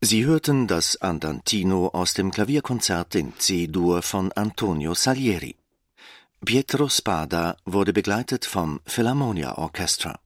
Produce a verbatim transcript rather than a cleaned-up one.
Sie hörten das Andantino aus dem Klavierkonzert in C-Dur von Antonio Salieri. Pietro Spada wurde begleitet vom Philharmonia Orchestra.